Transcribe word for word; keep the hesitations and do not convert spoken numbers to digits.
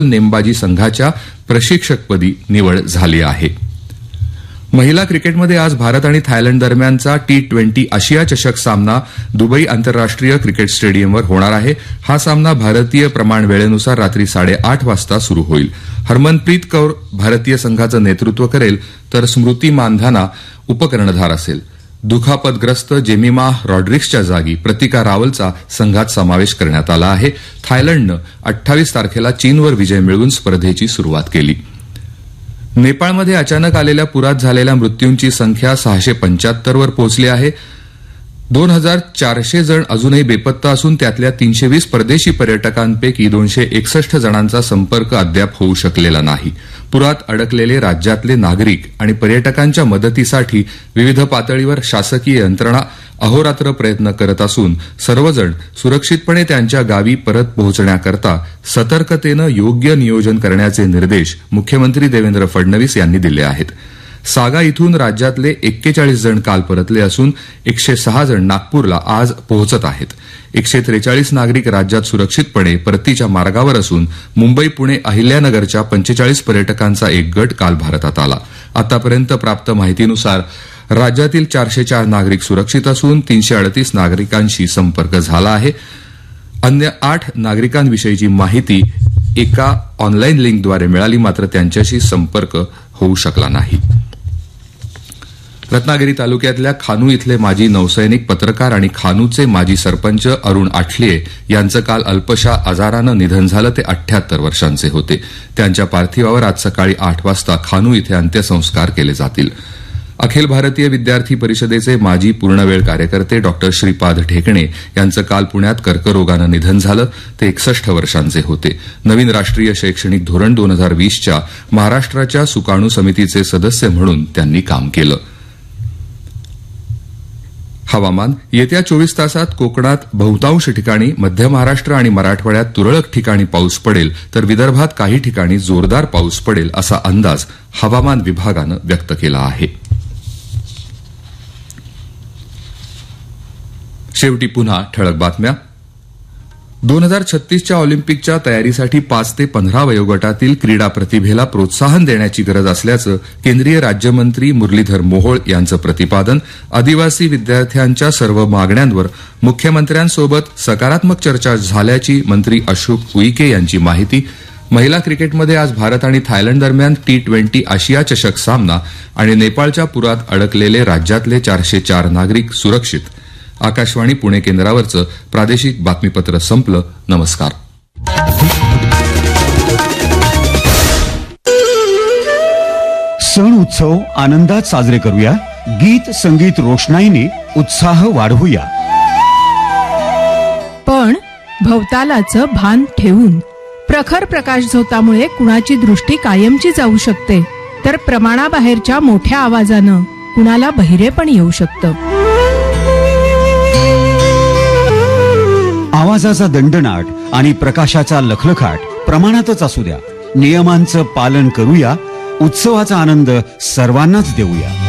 नेमबाजी संघाच्या प्रशिक्षकपदी निवड झाली आहे. महिला क्रिकेटमध्ये आज भारत आणि थायलंड दरम्यानचा टी ट्वेंटी आशिया चषक सामना दुबई आंतरराष्ट्रीय क्रिकेट स्टेडियमवर होणार आहे. हा सामना भारतीय प्रमाण वेळेनुसार रात्री साडेआठ वाजता सुरू होईल. हरमनप्रीत कौर भारतीय संघाचं नेतृत्व करेल तर स्मृती मानधाना उपकर्णधार असेल. दुखापतग्रस्त जेमिमा रॉड्रिक्सच्या जागी प्रतिका रावलचा संघात समावेश करण्यात आला आहे. थायलंडनं अठ्ठावीस तारखेला चीनवर विजय मिळवून स्पर्धेची सुरुवात केली. नेपाळमध्ये अचानक आलेल्या पुरात झालेल्या मृत्यूंची संख्या सहाशे पंच्याहत्तर वर पोहोचली आहे. दोन हजार चारशे जण अजूनही बेपत्ता असून त्यातल्या तीनशे वीस परदेशी पर्यटकांपैकी दोनशे एकसष्ट जणांचा संपर्क अद्याप होऊ शकलेला नाही. पुरात अडकलेले राज्यातले नागरिक आणि पर्यटकांच्या मदतीसाठी विविध पातळीवर शासकीय यंत्रणा अहोरात्र प्रयत्न करत असून सर्वजण सुरक्षितपणे त्यांच्या गावी परत पोहोचण्याकरता सतर्कतेनं योग्य नियोजन करण्याचे निर्देश मुख्यमंत्री देवेंद्र फडणवीस यांनी दिले आहेत. सागा इथून राज्यातले एक्केचाळीस जण काल परतले असून एकशे सहा जण नागपूरला आज पोहोचत आहेत. एकशे त्रेचाळीस नागरिक राज्यात सुरक्षितपणे परतीच्या मार्गावर असून मुंबई पुणे अहिल्यानगरच्या पंचेचाळीस पर्यटकांचा एक गट काल भारतात आला. आतापर्यंत प्राप्त माहितीनुसार राज्यातील चारशे चार नागरिक सुरक्षित असून तीनशे अडतीस नागरिकांशी संपर्क झाला आहे. अन्य आठ नागरिकांविषयीची माहिती एका ऑनलाईन लिंकद्वारे मिळाली, मात्र त्यांच्याशी संपर्क होऊ शकला नाही. रत्नागिरी तालुक्यातल्या खानू इथले माजी नौसैनिक, पत्रकार आणि खानूचे माजी सरपंच अरुण आठलिये यांचं काल अल्पशा आजारानं निधन झालं. ते अठ्ठ्याहत्तर वर्षांचे होते. त्यांच्या पार्थिवावर आज सकाळी आठ वाजता खानू इथे अंत्यसंस्कार केले जातील. अखिल भारतीय विद्यार्थी परिषदेचे माजी पूर्णवेळ कार्यकर्ते डॉक्टर श्रीपाद ढेकणे यांचं काल पुण्यात कर्करोगानं निधन झालं. ते एकसष्ट वर्षांचे होते. नवीन राष्ट्रीय शैक्षणिक धोरण दोन हजार वीसच्या महाराष्ट्राच्या सुकाणू समितीचे सदस्य म्हणून त्यांनी काम केलं. हवामान. येत्या चोवीस तासात कोकणात बहुतांश ठिकाणी, मध्य महाराष्ट्र आणि मराठवाड्यात तुरळक ठिकाणी पाऊस पडेल तर विदर्भात काही ठिकाणी जोरदार पाऊस पडेल असा अंदाज हवामान विभागानं व्यक्त केला आहे. शेवटी पुन्हा ठळक बातम्या. दोन हजार छत्तीसच्या ऑलिम्पिकच्या तयारीसाठी पाच ते पंधरा वयोगटातील क्रीडा प्रतिभेला प्रोत्साहन देण्याची गरज असल्याचं केंद्रीय राज्यमंत्री मुरलीधर मोहोळ यांचं प्रतिपादन. आदिवासी विद्यार्थ्यांच्या सर्व मागण्यांवर मुख्यमंत्र्यांसोबत सकारात्मक चर्चा झाल्याची मंत्री अशोक उईके यांची माहिती. महिला क्रिकेटमध्ये आज भारत आणि थायलंड दरम्यान टी ट्वेंटी आशिया चषक सामना आणि नेपाळच्या पुरात अडकलेले राज्यातले चारशे चार नागरिक सुरक्षित. आकाशवाणी पुणे केंद्रावरचं प्रादेशिक बातमीपत्र संपलं. नमस्कार. सण उत्सव आनंदात साजरे करूया. गीत संगीत रोषणाईने उत्साह वाढवूया. पण भवतालाचं भान ठेवून. प्रखर प्रकाश झोतामुळे कुणाची दृष्टी कायमची जाऊ शकते, तर प्रमाणाबाहेरच्या मोठ्या आवाजानं कुणाला बहिरेपण येऊ शकतं. आवाजाचा दणदणाट आणि प्रकाशाचा लखलखाट प्रमाणातच असू द्या. नियमांचं पालन करूया. उत्सवाचा आनंद सर्वांनाच देऊया.